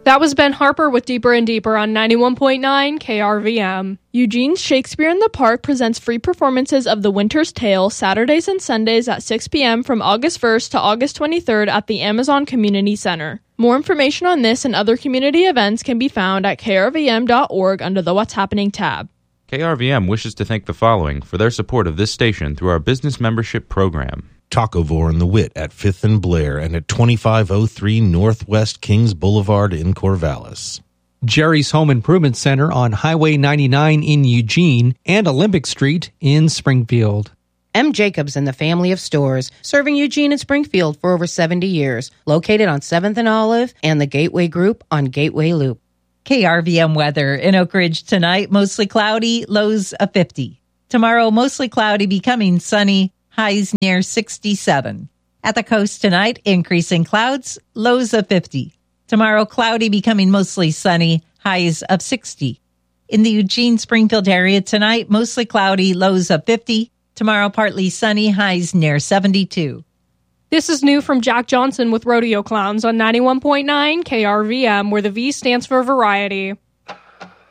That was Ben Harper with Deeper and Deeper on 91.9 KRVM. Eugene's Shakespeare in the Park presents free performances of The Winter's Tale Saturdays and Sundays at 6 p.m. from August 1st to August 23rd at the Amazon Community Center. More information on this and other community events can be found at krvm.org under the What's Happening tab. KRVM wishes to thank the following for their support of this station through our business membership program. Tacovore and the Wit at 5th and Blair and at 2503 Northwest Kings Boulevard in Corvallis. Jerry's Home Improvement Center on Highway 99 in Eugene and Olympic Street in Springfield. M. Jacobs and the family of stores, serving Eugene and Springfield for over 70 years, located on 7th and Olive and the Gateway Group on Gateway Loop. KRVM weather in Oak Ridge tonight, mostly cloudy, lows of 50. Tomorrow, mostly cloudy, becoming sunny, highs near 67. At the coast tonight, increasing clouds, lows of 50. Tomorrow, cloudy, becoming mostly sunny, highs of 60. In the Eugene-Springfield area tonight, mostly cloudy, lows of 50. Tomorrow, partly sunny, highs near 72. This is new from Jack Johnson with Rodeo Clowns on 91.9 KRVM, where the V stands for variety.